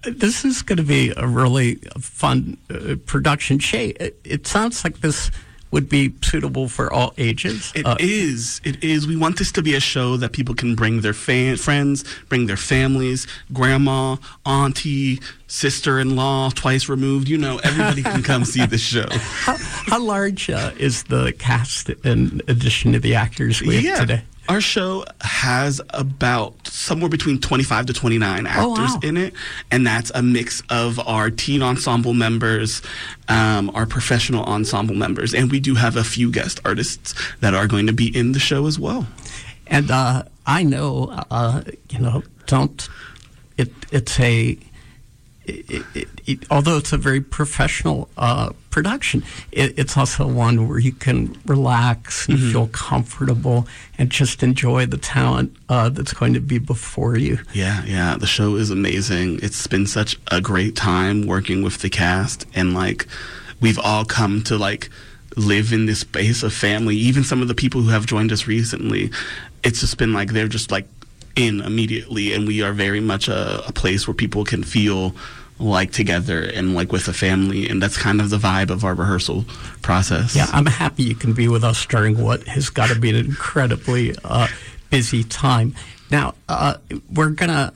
this is going to be a really fun production. Shay, it sounds like this would be suitable for all ages. It is. We want this to be a show that people can bring their friends, bring their families, grandma, auntie, sister-in-law, twice removed. You know, everybody can come see this show. How large is the cast in addition to the actors we have today? Our show has about somewhere between 25 to 29 actors in it, and that's a mix of our teen ensemble members, our professional ensemble members, and we do have a few guest artists that are going to be in the show as well. And I know, although it's a very professional production, it's also one where you can relax and feel comfortable and just enjoy the talent that's going to be before you. Yeah. The show is amazing. It's been such a great time working with the cast, and we've all come to live in this space of family. Even some of the people who have joined us recently, it's just been they're just in immediately, and we are very much a place where people can feel together and with a family, and that's kind of the vibe of our rehearsal process. Yeah, I'm happy you can be with us during what has got to be an incredibly busy time. Now, we're gonna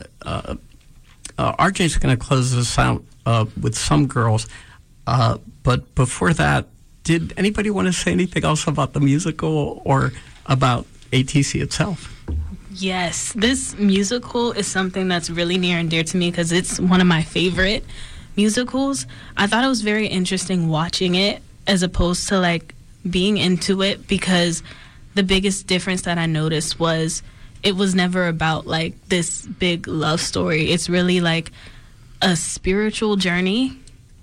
RJ's gonna close this out with Some Girls, but before that, did anybody want to say anything else about the musical or about ATC itself? Yes, this musical is something that's really near and dear to me because it's one of my favorite musicals. I thought it was very interesting watching it as opposed to being into it, because the biggest difference that I noticed was it was never about this big love story. It's really a spiritual journey.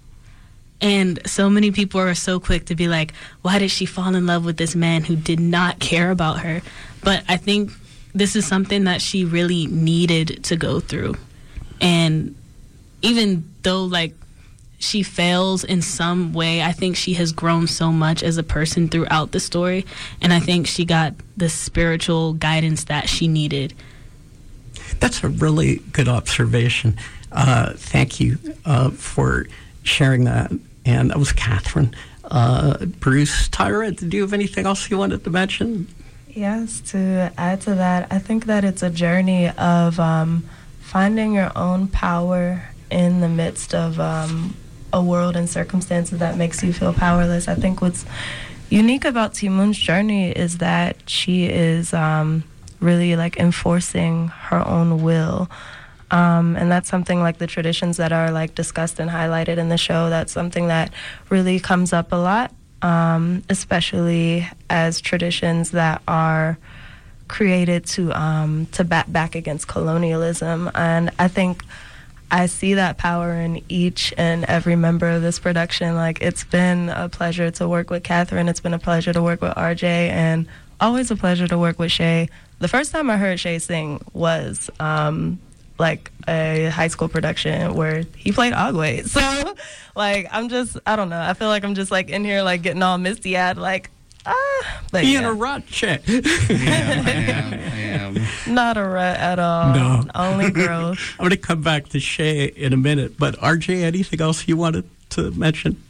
And so many people are so quick to be why did she fall in love with this man who did not care about her? But I think this is something that she really needed to go through. And even though she fails in some way, I think she has grown so much as a person throughout the story, and I think she got the spiritual guidance that she needed. That's a really good observation. Thank you for sharing that. And that was Catherine. Bruce, Tyra, did you have anything else you wanted to mention? Yes, to add to that, I think that it's a journey of finding your own power in the midst of a world and circumstances that makes you feel powerless. I think what's unique about Ti Moon's journey is that she is really enforcing her own will. And that's something the traditions that are discussed and highlighted in the show, that's something that really comes up a lot. Especially as traditions that are created to bat back against colonialism. And I think I see that power in each and every member of this production. It's been a pleasure to work with Catherine. It's been a pleasure to work with RJ, and always a pleasure to work with Shay. The first time I heard Shay sing was a high school production where he played Agwe. So, I don't know. I feel I'm just in here getting all misty-eyed, but in a rut, Shay. I am. Not a rut at all. No. Only growth. I'm going to come back to Shay in a minute, but RJ, anything else you wanted to mention?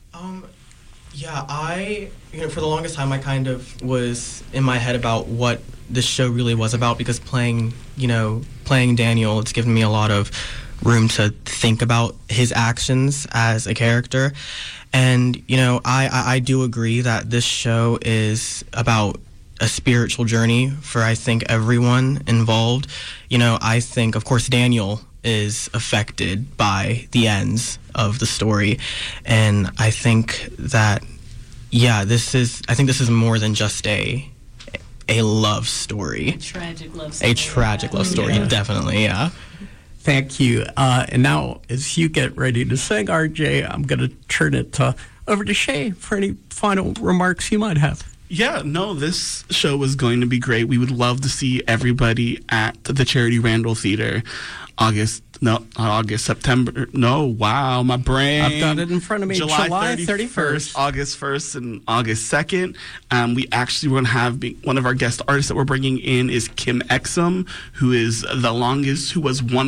For the longest time, I kind of was in my head about what this show really was about, because playing Daniel, it's given me a lot of room to think about his actions as a character. And, I do agree that this show is about a spiritual journey for, I think, everyone involved. I think, of course, Daniel is affected by the ends of the story. And I think that, this is more than just a love story. A tragic love story. A tragic love story, definitely, yeah. Thank you. And now, as you get ready to sing, RJ, I'm going to turn it over to Shay for any final remarks you might have. Yeah, no, this show is going to be great. We would love to see everybody at the Charity Randall Theater September. No, wow, my brain. I've got it in front of me. July 31st, August 1st, and August 2nd. We're going to have one of our guest artists that we're bringing in is Kim Exum, who was one